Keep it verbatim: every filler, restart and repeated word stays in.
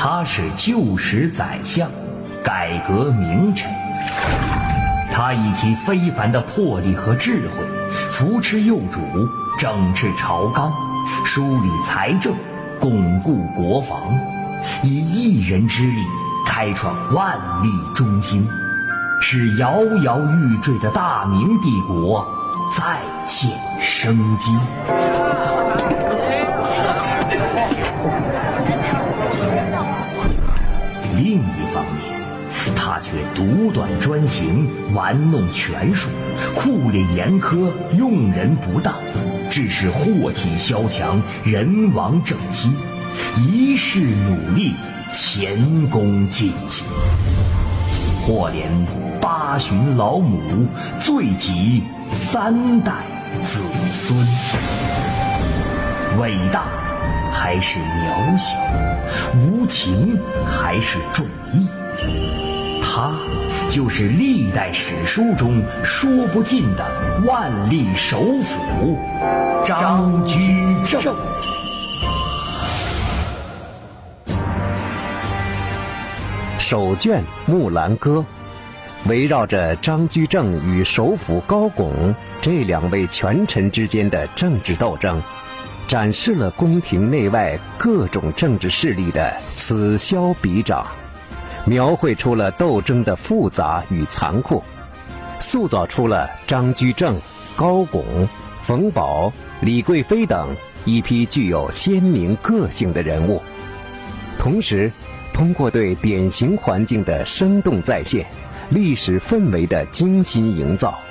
他是旧时宰相，改革名臣。他以其非凡的魄力和智慧，扶持幼主，整治朝纲，梳理财政，巩固国防，以一人之力开创万历中兴，使摇摇欲坠的大明帝国再现生机。另一方面，他却独断专行，玩弄权术，酷吏严苛，用人不当，致使祸起萧墙，人亡政息，一世努力，前功尽弃，或连八旬老母，罪及三代子孙。伟大还是渺小，无情还是重义，他就是历代史书中说不尽的万历首辅张居正。 首卷《木兰歌》围绕着张居正与首辅高拱这两位权臣之间的政治斗争，展示了宫廷内外各种政治势力的此消彼长，描绘出了斗争的复杂与残酷，塑造出了张居正、高拱、冯保、李贵妃等一批具有鲜明个性的人物。同时通过对典型环境的生动再现，历史氛围的精心营造，